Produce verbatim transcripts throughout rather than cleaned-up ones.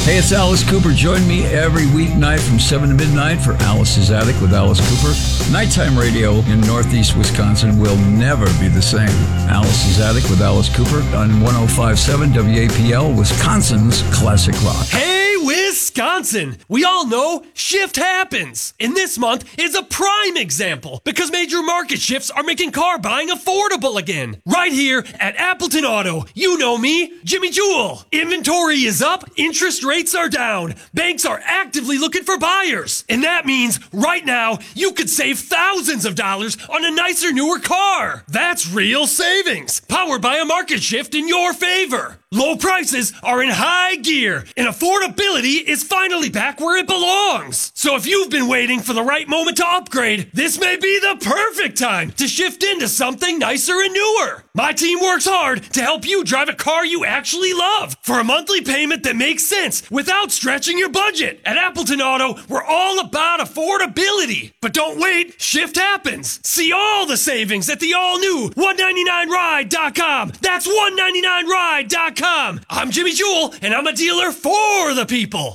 Hey, it's Alice Cooper. Join me every weeknight from seven to midnight for Alice's Attic with Alice Cooper. Nighttime radio in Northeast Wisconsin will never be the same. Alice's Attic with Alice Cooper on one oh five point seven W A P L, Wisconsin's classic rock. Hey, Wisconsin! We all know shift happens. And this month is a prime example because major market shifts are making car buying affordable again. Right here at Appleton Auto. You know me, Jimmy Jewell. Inventory is up, interest rates are down. Banks are actively looking for buyers. And that means right now you could save thousands of dollars on a nicer, newer car. That's real savings, powered by a market shift in your favor. Low prices are in high gear, and affordability is finally back where it belongs. So if you've been waiting for the right moment to upgrade, this may be the perfect time to shift into something nicer and newer. My team works hard to help you drive a car you actually love for a monthly payment that makes sense without stretching your budget. At Appleton Auto, we're all about affordability. But don't wait, shift happens. See all the savings at the all-new one ninety-nine ride dot com. That's one ninety-nine ride dot com. I'm Jimmy Jewell, and I'm a dealer for the people.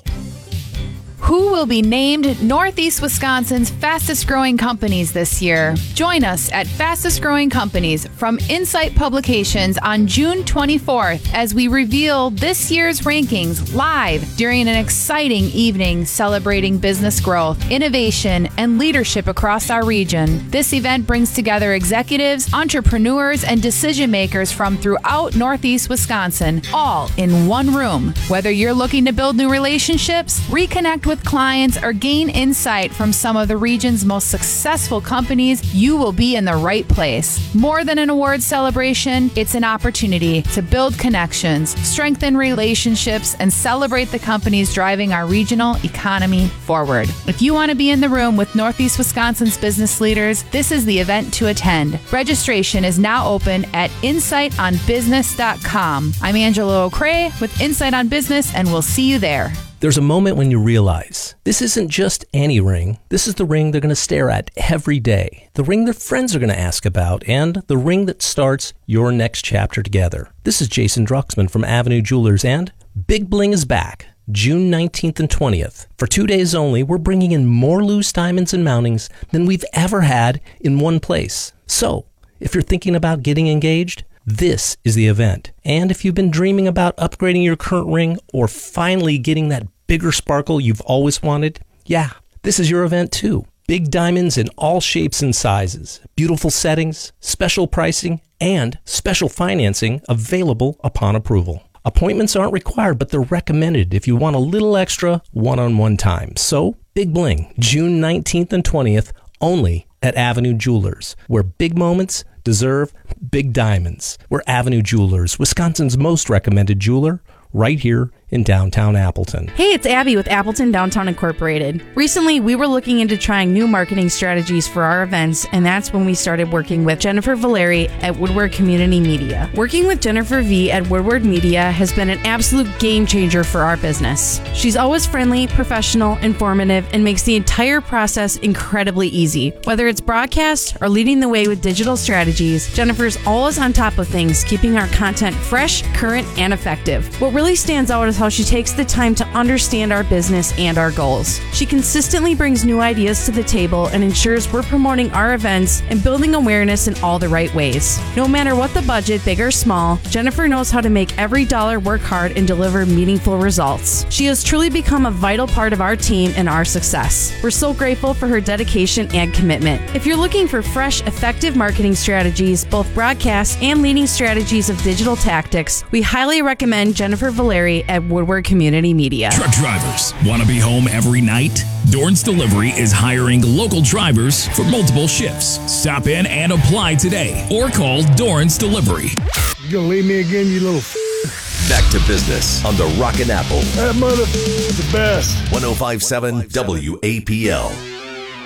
Who will be named Northeast Wisconsin's fastest growing companies this year? Join us at Fastest Growing Companies from Insight Publications on June twenty-fourth as we reveal this year's rankings live during an exciting evening celebrating business growth, innovation, and leadership across our region. This event brings together executives, entrepreneurs, and decision makers from throughout Northeast Wisconsin, all in one room. Whether you're looking to build new relationships, reconnect with clients, or gain insight from some of the region's most successful companies, you will be in the right place. More than an awards celebration, it's an opportunity to build connections, strengthen relationships, and celebrate the companies driving our regional economy forward. If you want to be in the room with Northeast Wisconsin's business leaders, this is the event to attend. Registration is now open at insight on business dot com. I'm Angela O'Cray with Insight on Business, and we'll see you there. There's a moment when you realize this isn't just any ring. This is the ring they're going to stare at every day, the ring their friends are going to ask about, and the ring that starts your next chapter together. This is Jason Drucksmann from Avenue Jewelers, and Big Bling is back June nineteenth and twentieth. For two days only, we're bringing in more loose diamonds and mountings than we've ever had in one place. So, if you're thinking about getting engaged, this is the event. And if you've been dreaming about upgrading your current ring or finally getting that bigger sparkle you've always wanted, yeah, this is your event too. Big diamonds in all shapes and sizes, beautiful settings, special pricing, and special financing available upon approval. Appointments aren't required, but they're recommended if you want a little extra one-on-one time. So, Big Bling, June nineteenth and twentieth, only at Avenue Jewelers, where big moments deserve big diamonds. We're Avenue Jewelers, Wisconsin's most recommended jeweler, right here in downtown Appleton. Hey, it's Abby with Appleton Downtown Incorporated. Recently, we were looking into trying new marketing strategies for our events, and that's when we started working with Jennifer Valeri at Woodward Community Media. Working with Jennifer V at Woodward Media has been an absolute game changer for our business. She's always friendly, professional, informative, and makes the entire process incredibly easy. Whether it's broadcast or leading the way with digital strategies, Jennifer's always on top of things, keeping our content fresh, current, and effective. What really stands out is how she takes the time to understand our business and our goals. She consistently brings new ideas to the table and ensures we're promoting our events and building awareness in all the right ways. No matter what the budget, big or small, Jennifer knows how to make every dollar work hard and deliver meaningful results. She has truly become a vital part of our team and our success. We're so grateful for her dedication and commitment. If you're looking for fresh, effective marketing strategies, both broadcast and leading strategies of digital tactics, we highly recommend Jennifer Valeri at Woodward Community Media. Truck drivers, want to be home every night? Dorn's Delivery is hiring local drivers for multiple shifts. Stop in and apply today or call Dorn's Delivery. You gonna leave me again, you little f***? Back to business on the Rockin' Apple. That mother f*** is the best. one oh five point seven W A P L.